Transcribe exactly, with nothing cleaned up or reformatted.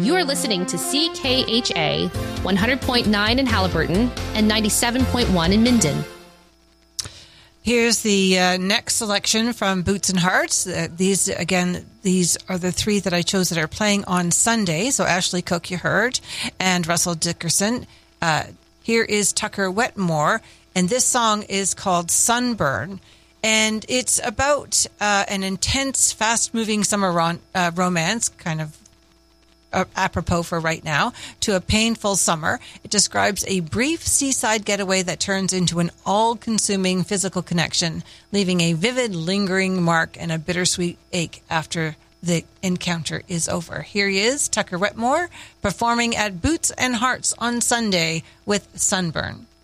You are listening to C K H A one hundred point nine in Halliburton and ninety-seven point one in Minden. Here's the uh, next selection from Boots and Hearts. Uh, these, again, these are the three that I chose that are playing on Sunday. So Ashley Cook, you heard, and Russell Dickerson. Uh, here is Tucker Wetmore, and this song is called Sunburn. And it's about uh, an intense, fast-moving summer ron- uh, romance, kind of Uh, apropos for right now, to a painful summer. It describes a brief seaside getaway that turns into an all-consuming physical connection, leaving a vivid, lingering mark and a bittersweet ache after the encounter is over. Here he is, Tucker Wetmore, performing at Boots and Hearts on Sunday with Sunburn.